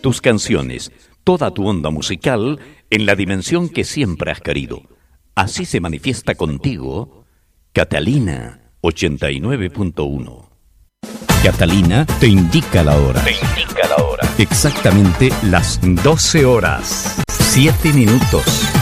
tus canciones, toda tu onda musical en la dimensión que siempre has querido. Así se manifiesta contigo Catalina 89.1. Catalina te indica la hora. Exactamente las 12 horas, 7 minutos.